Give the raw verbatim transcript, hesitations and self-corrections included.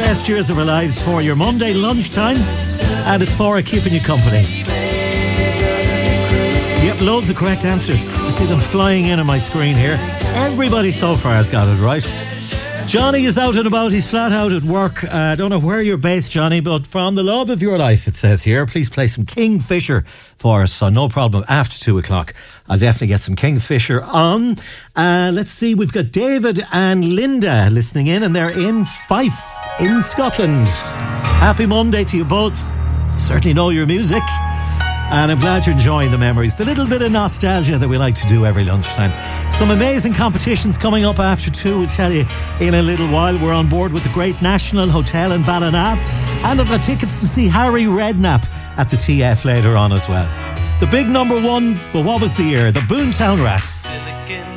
best years of our lives for your Monday lunchtime, and it's for keeping you company. Yep, loads of correct answers. I see them flying in on my screen here. Everybody so far has got it right. Johnny is out and about. He's flat out at work. I uh, don't know where you're based, Johnny, but from the love of your life, it says here, please play some Kingfisher for us. So no problem. After two o'clock, I'll definitely get some Kingfisher on. Uh, let's see. We've got David and Linda listening in, and they're in Fife in Scotland. Happy Monday to you both. Certainly know your music. And I'm glad you're enjoying the memories. The little bit of nostalgia that we like to do every lunchtime. Some amazing competitions coming up after two. We'll tell you in a little while. We're on board with the Great National Hotel in Ballina. And I've got tickets to see Harry Redknapp at the T F later on as well. The big number one, but what was the year? The Boomtown Rats.